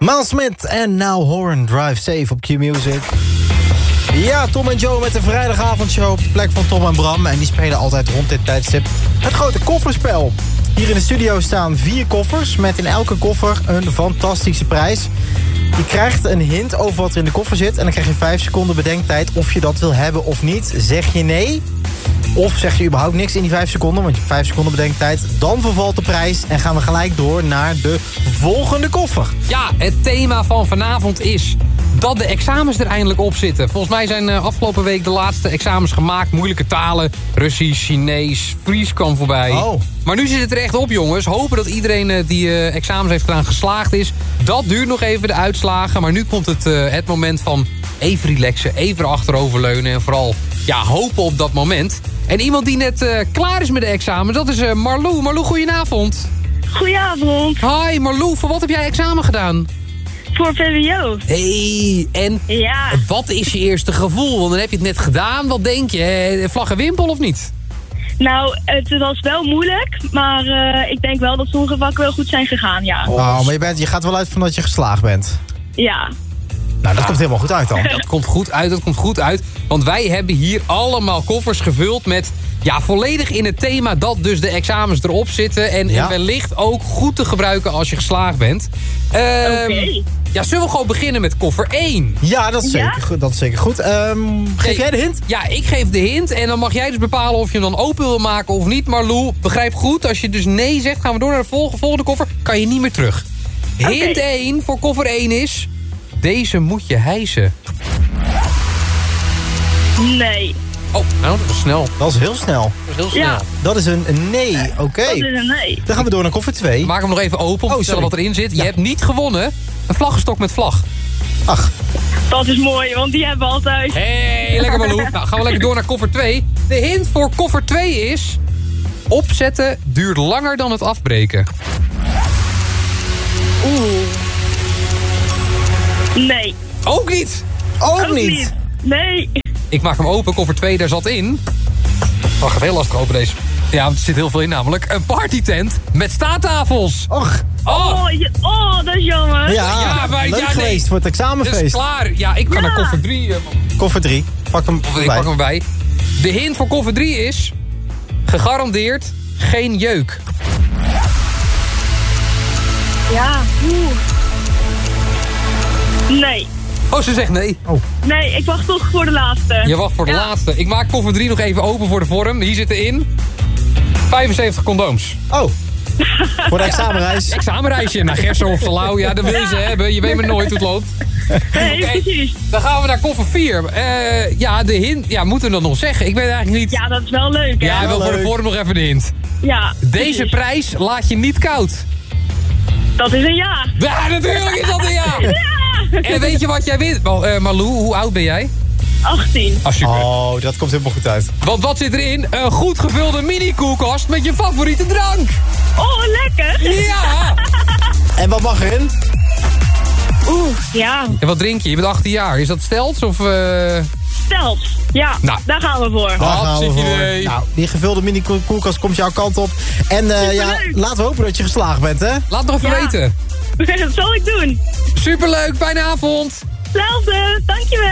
Miles Smith en Now Horn, Drive Safe op Q-Music. Ja, Tom en Joe met de vrijdagavondshow op de plek van Tom en Bram. En die spelen altijd rond dit tijdstip het grote kofferspel. Hier in de studio staan 4 koffers met in elke koffer een fantastische prijs. Je krijgt een hint over wat er in de koffer zit en dan krijg je 5 seconden bedenktijd of je dat wil hebben of niet. Zeg je nee, of zeg je überhaupt niks in die 5 seconden, want je hebt 5 seconden bedenktijd. Dan vervalt de prijs en gaan we gelijk door naar de volgende koffer. Ja, het thema van vanavond is dat de examens er eindelijk op zitten. Volgens mij zijn afgelopen week de laatste examens gemaakt. Moeilijke talen, Russisch, Chinees, Fries kwam voorbij. Oh. Maar nu zit het er echt op, jongens. Hopen dat iedereen die examens heeft gedaan geslaagd is. Dat duurt nog even, de uitslagen. Maar nu komt het moment van even relaxen, even achteroverleunen. En vooral hopen op dat moment. En iemand die net klaar is met de examen, dat is Marlou. Marlou, goedenavond. Goedenavond. Hi Marlou, voor wat heb jij examen gedaan? Voor VWO. Hey, en wat is je eerste gevoel? Want dan heb je het net gedaan. Wat denk je? Vlag en wimpel of niet? Nou, het was wel moeilijk, maar ik denk wel dat sommige vakken wel goed zijn gegaan, ja. Oh, maar je gaat wel uit van dat je geslaagd bent. Ja. Nou, dat komt helemaal goed uit dan. Dat komt goed uit. Want wij hebben hier allemaal koffers gevuld met volledig in het thema dat dus de examens erop zitten. En wellicht ook goed te gebruiken als je geslaagd bent. Oké. Ja, zullen we gewoon beginnen met koffer 1? Ja, dat is zeker goed. Geef jij de hint? Ja, ik geef de hint. En dan mag jij dus bepalen of je hem dan open wil maken of niet. Marlou, begrijp goed. Als je dus nee zegt, gaan we door naar de volgende koffer. Kan je niet meer terug. Hint 1 voor koffer 1 is: deze moet je hijsen. Nee. Oh, nou, dat is snel. Dat is heel snel. Ja. Dat is een nee, oké. Dat is een nee. Dan gaan we door naar koffer 2. Maak hem nog even open om te vertellen wat erin zit. Ja. Je hebt niet gewonnen. Een vlaggenstok met vlag. Ach. Dat is mooi, want die hebben we altijd. Hey, lekker Marlou. Nou, gaan we lekker door naar koffer 2. De hint voor koffer 2 is: opzetten duurt langer dan het afbreken. Nee. Ook niet. Ook niet. Nee. Ik maak hem open. Koffer 2, daar zat in. Oh, gaat heel lastig open deze. Ja, want er zit heel veel in namelijk. Een partytent met staattafels. Och. Oh, dat is jammer. Ja, maar, leuk geweest voor het Dat examenfeest. is klaar. Ja, ik ga naar koffer 3. Koffer 3. Pak hem Ik pak hem bij. De hint voor koffer 3 is: gegarandeerd geen jeuk. Ja. Nee. Oh, ze zegt nee. Oh. Nee, ik wacht toch voor de laatste. Je wacht voor de laatste. Ik maak koffer 3 nog even open voor de vorm. Hier zitten in 75 condooms. Oh. Voor de examenreis. Examenreisje naar Gerso of Salau. Ja, dat wil je ze hebben. Je weet maar nooit hoe het loopt. Nee, Oké, precies. dan gaan we naar koffer 4. De hint. Ja, moeten we dat nog zeggen? Ik weet eigenlijk niet. Ja, dat is wel leuk, hè? Ja, ik wil voor de vorm nog even de hint. Ja. Deze precies. prijs laat je niet koud. Dat is een ja. Ja, natuurlijk is dat een ja. Ja. En weet je wat jij wint? Marlou, hoe oud ben jij? 18. Ah, super. Oh, dat komt helemaal goed uit. Want wat zit erin? Een goed gevulde mini-koelkast met je favoriete drank. Oh, lekker. Ja. En wat mag erin? Ja. En wat drink je? Je bent 18 jaar. Is dat Stelts of... Stelt. Ja, Nou. daar gaan we voor. Daar gaan we hartstikke voor. idee. Nou, die gevulde mini-koelkast komt jouw kant op. En laten we hopen dat je geslaagd bent, hè? Laat het nog even weten. Dat zal ik doen. Superleuk, fijne avond. Hetzelfde. Dankjewel.